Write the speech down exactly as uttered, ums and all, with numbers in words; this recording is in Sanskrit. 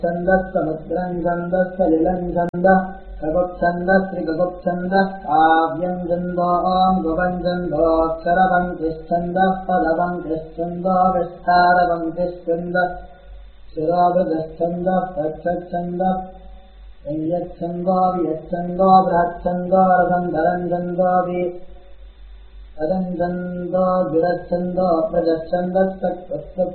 छन्दः समुद्रम् छन्दः सलिलम् छन्दः कगुप्छन्दः त्रिगुप्छन्दः काव्यम् छन्दोऽम् गुपञ्छन्दोऽक्षरपङ्क्तिश्छन्दः पदपङ्क्तिश्छन्दो विस्तारपङ्क्तिश्छन्दः शिरोभृतश्छन्दः पक्षच्छन्दः संयच्छन्दो वियच्छन्दो बृहच्छन्दो रसन्धरम् छन्दोऽपि तदम् छन्दो गिरच्छन्दो प्रजच्छन्दः